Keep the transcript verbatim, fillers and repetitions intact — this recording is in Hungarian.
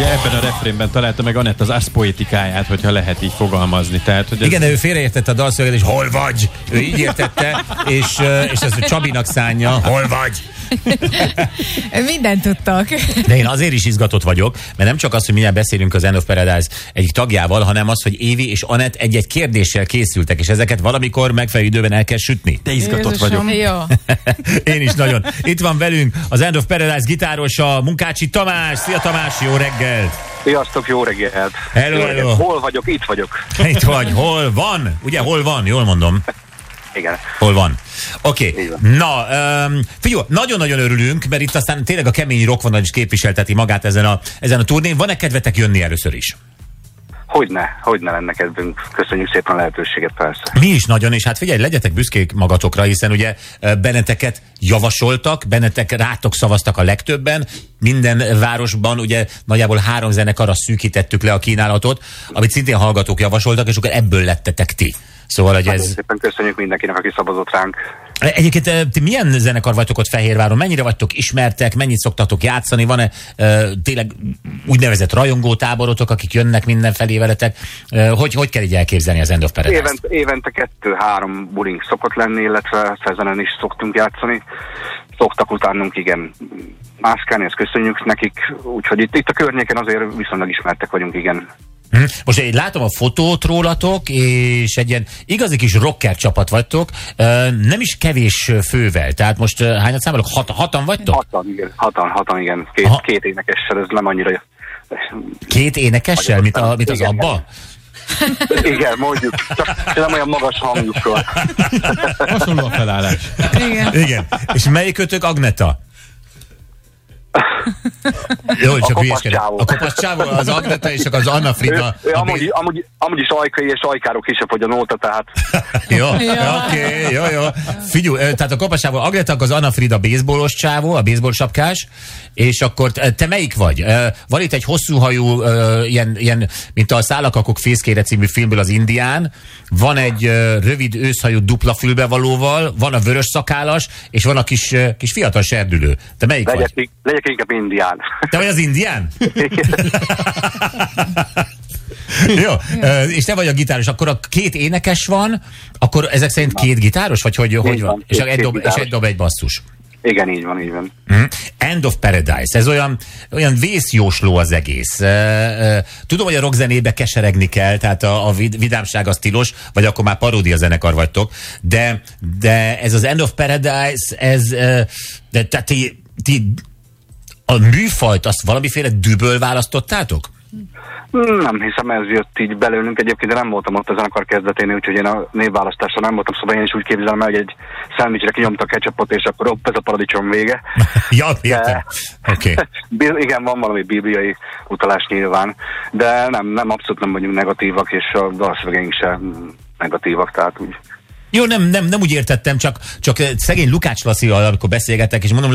ugye ebben a refrénben találta meg Anett az Ars poetikáját, hogyha lehet így fogalmazni. Tehát, hogy igen, ez... ő félreértette a dalszöveget, és hol vagy? Ő így értette, és, és ezt Csabinak szánja. Hol vagy? Mindent tudtak. De én azért is izgatott vagyok, mert nem csak az, hogy mindjárt beszélünk az End of Paradise egyik tagjával, hanem az, hogy Évi és Anett egy-egy kérdéssel készültek, és ezeket valamikor megfelelő időben el kell sütni. De izgatott Jézusom, vagyok. Jó. Én is nagyon. Itt van velünk az End of Paradise gitárosa, Munkácsi Tamás. Szia Tamás, jó reggelt! Sziasztok, jó reggelt! Hello, jó hello. Hol vagyok? Itt vagyok. Itt vagy, hol van? Ugye, hol van? Jól mondom. Igen. Hol van? Oké. Okay. Na, um, figyelj, nagyon-nagyon örülünk, mert itt aztán tényleg a kemény rockvonal is képviselteti magát ezen a, ezen a turnén. Van-e kedvetek jönni először is? Hogyne, hogyne lenne kedvünk. Köszönjük szépen a lehetőséget, persze. Mi is nagyon, és hát figyelj, legyetek büszkék magatokra, hiszen ugye benneteket javasoltak, bennetek rátok szavaztak a legtöbben, minden városban ugye nagyjából három zenekarra szűkítettük le a kínálatot, amit szintén hallgatók javasoltak, és akkor ebből lettetek ti. Szóval, hogy ez... szépen köszönjük mindenkinek, aki szavazott ránk. Egyébként ti milyen zenekar vagytok ott Fehérváron? Mennyire vagytok ismertek? Mennyit szoktatok játszani? Van-e uh, tényleg úgynevezett rajongótáborotok, akik jönnek mindenfelé veletek? Uh, hogy, hogy kell így elképzelni az End of Paradise-t? Évente, évente kettő-három bulink szokott lenni, illetve Fezenen is szoktunk játszani. Szoktak utánunk, igen, mászkálni, ezt köszönjük nekik. Úgyhogy itt, itt a környéken azért viszonylag ismertek vagyunk, igen. Most én látom a fotót rólatok, és egy ilyen igazi kis rocker csapat vagytok, nem is kevés fővel, tehát most hányat számolok? Hat, hatan vagytok? Hatan, igen, hatan, hatan, igen. Két, két énekessel, ez nem annyira... Két énekessel, mint, a, mint az igen, Abba? Igen, mondjuk, csak nem olyan magas hangjukról. Hasonló a felállás. Igen. Igen. És melyikötök Agneta? Jó, csak hülyeskedek. A kopasz csávó, az Agneta és az Anna Frida. Ő, ő amúgy, amúgy, amúgy is ajkai és ajkárok kisebb, hogy a nóta, tehát... Jó, oké, okay, jó, jó. Figyelj, tehát a kopasz csávó Agneta, az Anna Frida baseballos csávó, a baseball sapkás, és akkor te melyik vagy? Van itt egy hosszúhajú, ilyen, ilyen, mint a Szálakakok fészkére című filmből az indián, van egy rövid őszhajú dupla fülbevalóval, van a vörös szakállas, és van a kis, kis fiatal serdülő. Te melyik legyek, vagy? Legyek inkább indián. Te vagy az indián? Jó, és te vagy a gitáros, akkor a két énekes van, akkor ezek szerint két gitáros, vagy hogy, hogy van? van? És két, egy, dob, és egy dob, egy basszus. Igen, így van, így van. Mm. End of Paradise, ez olyan, olyan vészjósló az egész. Tudom, hogy a rockzenébe keseregni kell, tehát a, a vidámság az tilos, vagy akkor már paródia zenekar vagytok, de, de ez az End of Paradise, ez, de tehát ti, ti a műfajt azt valamiféle düböl választottátok? Nem hiszem, ez jött így belőlünk egyébként, de nem voltam ott a zenekar kezdetén, úgyhogy én a névválasztásra nem voltam, szóval én is úgy képzelem el, hogy egy szendvicsre kinyomta a ketchupot, és akkor hopp, ez a paradicsom vége. Ja, értem. Oké. Okay. Igen, van valami bibliai utalás nyilván, de nem, nem, abszolút nem vagyunk negatívak, és a dalszövegeink sem negatívak, tehát úgy. Jó, nem, nem, nem úgy értettem, csak, csak szegény Lukács Lasszival, amikor beszélgettek, és mondom,